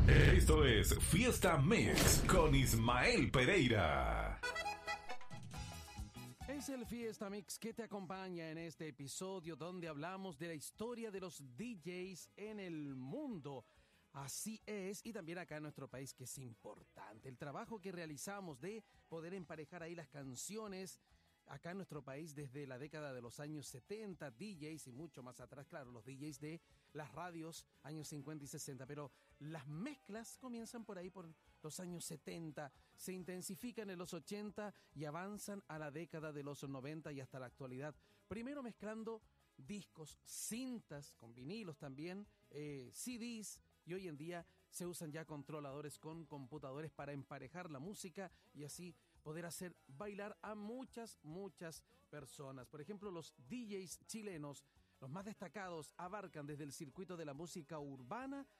Esto es Fiesta Mix con Ismael Pereira. Es el Fiesta Mix que te acompaña en este episodio donde hablamos de la historia de los DJs en el mundo. Así es, y también acá en nuestro país, que es importante el trabajo que realizamos de poder emparejar ahí las canciones. Acá en nuestro país, desde la década de los años 70, DJs y mucho más atrás, claro, los DJs de las radios, años 50 y 60, pero las mezclas comienzan por ahí, por los años 70, se intensifican en los 80 y avanzan a la década de los 90 y hasta la actualidad. Primero mezclando discos, cintas, con vinilos también, CDs, y hoy en día se usan ya controladores con computadores para emparejar la música y así poder hacer bailar a muchas personas. Por ejemplo, los DJs chilenos, los más destacados, abarcan desde el circuito de la música urbana